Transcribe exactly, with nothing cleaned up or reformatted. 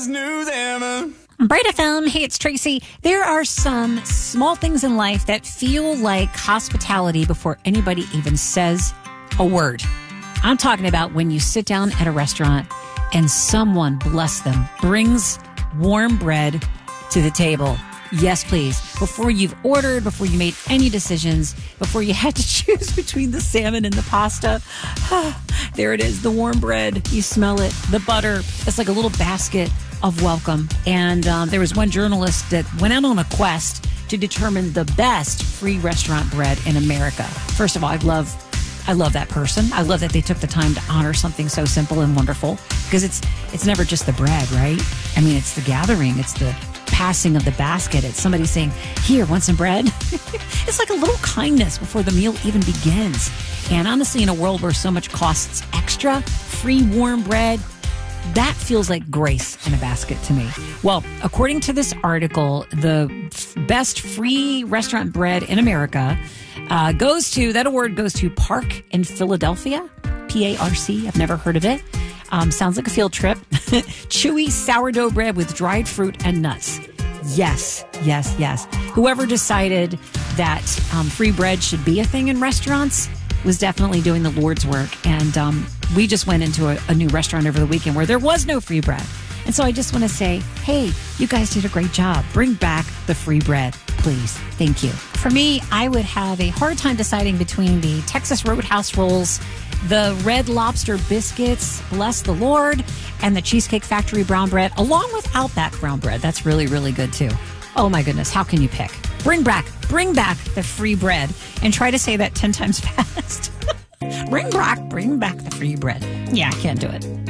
best news ever. Bright F M, hey, it's Tracy. There are some small things in life that feel like hospitality before anybody even says a word. I'm talking about when you sit down at a restaurant and someone, bless them, brings warm bread to the table. Yes, please. Before you've ordered, before you made any decisions, before you had to choose between the salmon and the pasta, there it is, the warm bread. You smell it, the butter. It's like a little basket of welcome. And um, there was one journalist that went out on a quest to determine the best free restaurant bread in America. First of all, I love I love that person. I love that they took the time to honor something so simple and wonderful, because it's it's never just the bread, right? I mean, it's the gathering. It's the passing of the basket. It's somebody saying, here, want some bread? It's like a little kindness before the meal even begins. And honestly, in a world where so much costs extra, free warm bread, that feels like grace in a basket to me. Well, according to this article, the f- best free restaurant bread in America uh, goes to, that award goes to Park in Philadelphia, P A R C. I've never heard of it. Um, sounds like a field trip. Chewy sourdough bread with dried fruit and nuts. Yes, yes, yes. Whoever decided that um, free bread should be a thing in restaurants was definitely doing the Lord's work. And um, we just went into a, a new restaurant over the weekend where there was no free bread. And so I just want to say, hey, you guys did a great job. Bring back the free bread, please. Thank you. For me, I would have a hard time deciding between the Texas Roadhouse rolls, the Red Lobster biscuits, bless the Lord, and the Cheesecake Factory brown bread, along with Outback brown bread. That's really, really good too. Oh my goodness, how can you pick? Bring back, bring back the free bread, and try to say that ten times fast. Bring back, bring back the free bread. Yeah, I can't do it.